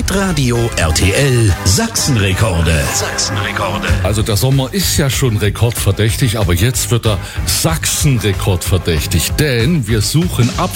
Hitradio RTL Sachsenrekorde. Also der Sommer ist ja schon rekordverdächtig, aber jetzt wird er Sachsenrekordverdächtig, denn wir suchen ab